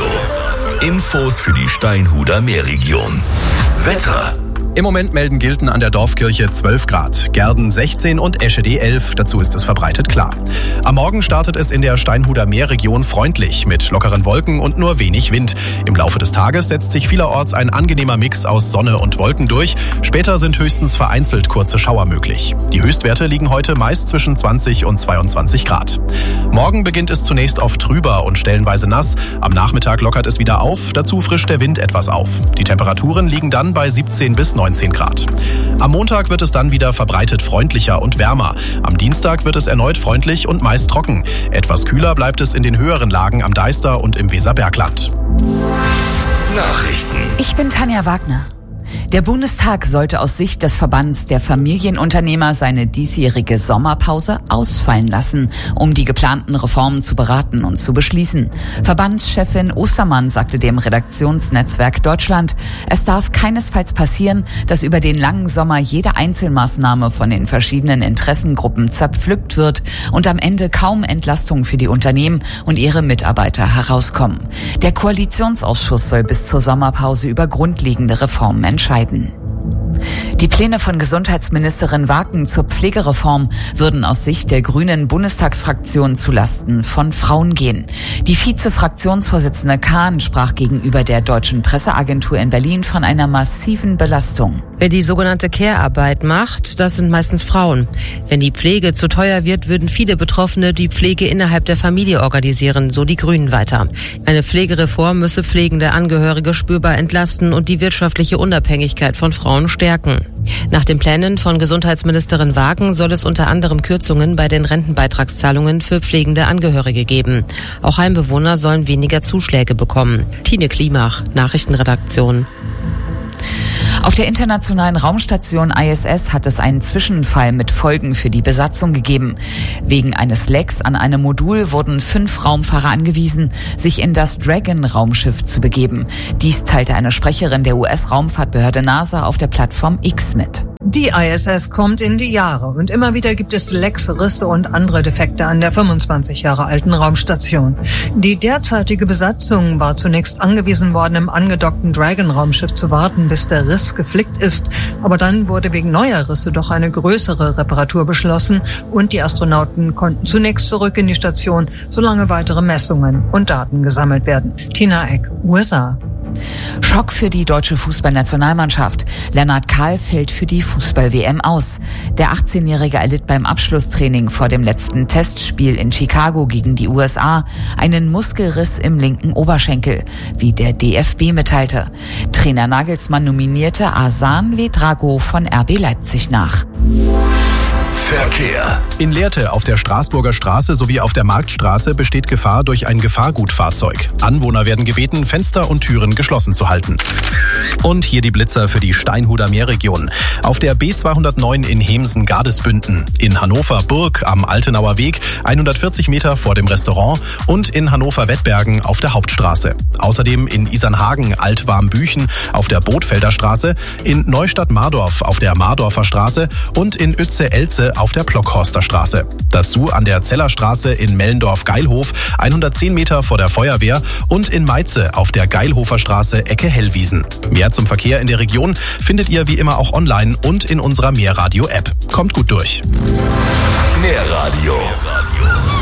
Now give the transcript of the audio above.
Infos für die Steinhuder Meerregion. Wetter. Im Moment melden Gilten an der Dorfkirche 12 Grad, Gerden 16 und Eschede 11, dazu ist es verbreitet klar. Am Morgen startet es in der Steinhuder Meerregion freundlich, mit lockeren Wolken und nur wenig Wind. Im Laufe des Tages setzt sich vielerorts ein angenehmer Mix aus Sonne und Wolken durch. Später sind höchstens vereinzelt kurze Schauer möglich. Die Höchstwerte liegen heute meist zwischen 20 und 22 Grad. Morgen beginnt es zunächst oft trüber und stellenweise nass. Am Nachmittag lockert es wieder auf, dazu frischt der Wind etwas auf. Die Temperaturen liegen dann bei 17 bis 19 Grad. Am Montag wird es dann wieder verbreitet freundlicher und wärmer. Am Dienstag wird es erneut freundlich und meist trocken. Etwas kühler bleibt es in den höheren Lagen am Deister und im Weserbergland. Nachrichten. Ich bin Tanja Wagner. Der Bundestag sollte aus Sicht des Verbands der Familienunternehmer seine diesjährige Sommerpause ausfallen lassen, um die geplanten Reformen zu beraten und zu beschließen. Verbandschefin Ostermann sagte dem Redaktionsnetzwerk Deutschland, es darf keinesfalls passieren, dass über den langen Sommer jede Einzelmaßnahme von den verschiedenen Interessengruppen zerpflückt wird und am Ende kaum Entlastung für die Unternehmen und ihre Mitarbeiter herauskommen. Der Koalitionsausschuss soll bis zur Sommerpause über grundlegende Reformen entscheiden. Die Pläne von Gesundheitsministerin Waken zur Pflegereform würden aus Sicht der Grünen Bundestagsfraktion zulasten von Frauen gehen. Die Vize-Fraktionsvorsitzende Kahn sprach gegenüber der Deutschen Presseagentur in Berlin von einer massiven Belastung. Wer die sogenannte Care-Arbeit macht, das sind meistens Frauen. Wenn die Pflege zu teuer wird, würden viele Betroffene die Pflege innerhalb der Familie organisieren, so die Grünen weiter. Eine Pflegereform müsse pflegende Angehörige spürbar entlasten und die wirtschaftliche Unabhängigkeit von Frauen stärken. Nach den Plänen von Gesundheitsministerin Waken soll es unter anderem Kürzungen bei den Rentenbeitragszahlungen für pflegende Angehörige geben. Auch Heimbewohner sollen weniger Zuschläge bekommen. Tine Klimach, Nachrichtenredaktion. Auf der internationalen Raumstation ISS hat es einen Zwischenfall mit Folgen für die Besatzung gegeben. Wegen eines Lecks an einem Modul wurden 5 Raumfahrer angewiesen, sich in das Dragon-Raumschiff zu begeben. Dies teilte eine Sprecherin der US-Raumfahrtbehörde NASA auf der Plattform X mit. Die ISS kommt in die Jahre und immer wieder gibt es Lecks, Risse und andere Defekte an der 25 Jahre alten Raumstation. Die derzeitige Besatzung war zunächst angewiesen worden, im angedockten Dragon-Raumschiff zu warten, bis der Riss geflickt ist. Aber dann wurde wegen neuer Risse doch eine größere Reparatur beschlossen und die Astronauten konnten zunächst zurück in die Station, solange weitere Messungen und Daten gesammelt werden. Tina Eck, USA. Schock für die deutsche Fußballnationalmannschaft. Lennart Kahl fällt für die Fußball-WM aus. Der 18-Jährige erlitt beim Abschlusstraining vor dem letzten Testspiel in Chicago gegen die USA einen Muskelriss im linken Oberschenkel, wie der DFB mitteilte. Trainer Nagelsmann nominierte Asan Vedrago von RB Leipzig nach. Verkehr. In Lehrte auf der Straßburger Straße sowie auf der Marktstraße besteht Gefahr durch ein Gefahrgutfahrzeug. Anwohner werden gebeten, Fenster und Türen geschlossen zu halten. Und hier die Blitzer für die Steinhuder Meerregion. Auf der B209 in Hemsen-Gardesbünden, in Hannover-Burg am Altenauer Weg, 140 Meter vor dem Restaurant und in Hannover-Wettbergen auf der Hauptstraße. Außerdem in Isernhagen Altwarmbüchen auf der Bootfelder Straße, in Neustadt-Mardorf auf der Mardorfer Straße und in Uetze-Elze auf der Plockhorster Straße. Dazu an der Zellerstraße in Mellendorf-Geilhof, 110 Meter vor der Feuerwehr und in Meize auf der Geilhofer Straße Ecke Hellwiesen. Mehr zum Verkehr in der Region findet ihr wie immer auch online und in unserer Meerradio-App. Kommt gut durch. Meerradio.